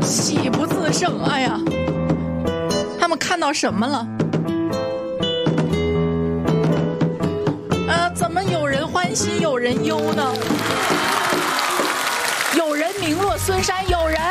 喜不自胜。哎呀，他们看到什么了？怎么有人欢喜有人忧呢？有人名落孙山，有人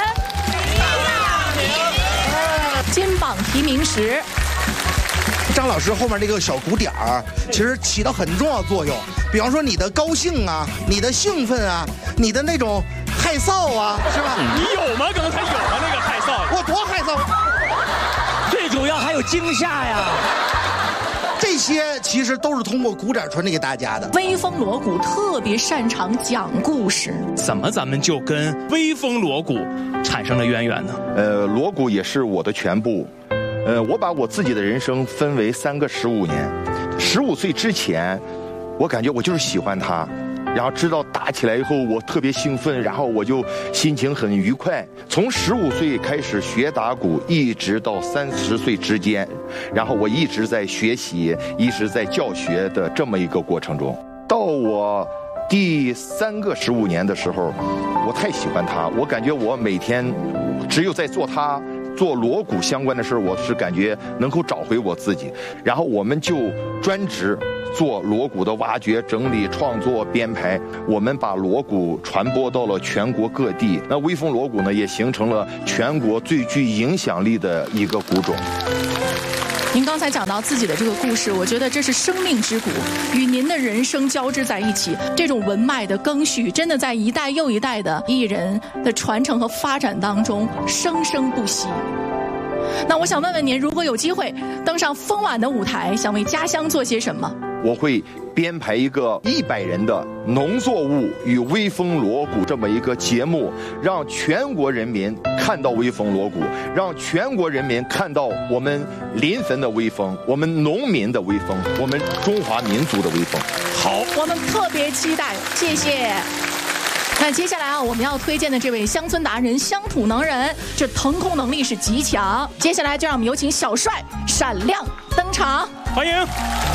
金榜题名时。 张老师后面那个小鼓点儿，其实起到很重要的作用。比方说你的高兴啊，你的兴奋啊，你的那种害臊啊，是吧？ 你有吗？刚才有吗？那个害臊？ 我多害臊！ 最主要还有惊吓呀。 这些其实都是通过鼓点传递给大家的。 威风锣鼓特别擅长讲故事。 怎么咱们就跟威风锣鼓产生了渊源呢？ 锣鼓也是我的全部。我把我自己的人生分为3个15年。15岁之前，我感觉我就是喜欢它，然后知道打起来以后我特别兴奋，然后我就心情很愉快。从15岁开始学打鼓，一直到30岁之间，然后我一直在学习，一直在教学的这么一个过程中。到我第3个15年的时候，我太喜欢它，我感觉我每天只有在做锣鼓相关的事，我是感觉能够找回我自己。然后我们就专职做锣鼓的挖掘、整理、创作、编排。我们把锣鼓传播到了全国各地。那威风锣鼓呢，也形成了全国最具影响力的一个鼓种。 您刚才讲到自己的这个故事，我觉得这是生命之鼓，与您的人生交织在一起。这种文脉的更续，真的在一代又一代的艺人的传承和发展当中生生不息。那我想问问您，如果有机会登上风晚的舞台，想为家乡做些什么？ 我会编排一个100人的农作物与威风锣鼓这么一个节目，让全国人民看到威风锣鼓，让全国人民看到我们临汾的威风，我们农民的威风，我们中华民族的威风。 好， 我们特别期待，谢谢。那接下来啊，我们要推荐的这位乡村达人、乡土能人，这腾空能力是极强。接下来就让我们有请小帅闪亮登场， 欢迎。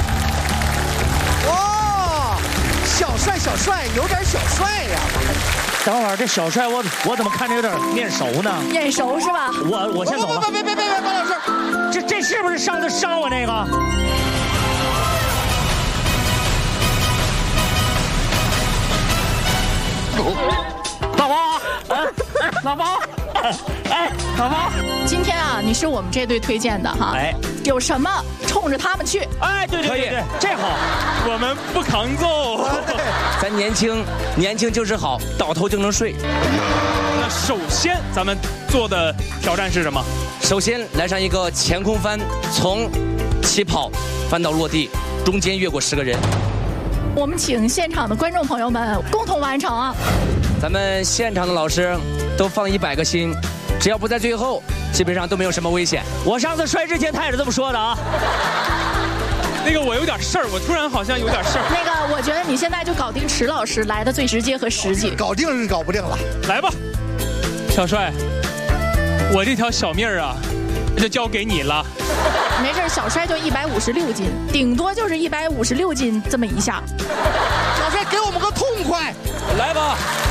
哇，小帅有点小帅呀。 等会儿这小帅我怎么看着有点面熟呢？ 眼熟是吧？ 我先走了。 别，高老师， 这是不是上次伤我那个？老包，老包，老包， 今天啊，你是我们这队推荐的哈，有什么冲着他们去？ 对，这好， 我们不扛揍。 咱年轻就是好，倒头就能睡。 那首先咱们做的挑战是什么？ 首先来上一个前空翻，从起跑翻到落地，中间越过10个人。 我们请现场的观众朋友们共同完成啊！ 咱们现场的老师都放100个心，只要不在最后，基本上都没有什么危险。 我上次摔之前他也是这么说的啊。 那个我有点事儿，我突然好像有点事儿。 那个我觉得你现在就搞定池老师来的最直接和实际。 搞定是搞不定了， 来吧，小帅，我这条小命儿啊，就交给你了。 没事，小帅就156斤，顶多就是156斤这么一下。 小帅给我们个痛快， 来吧。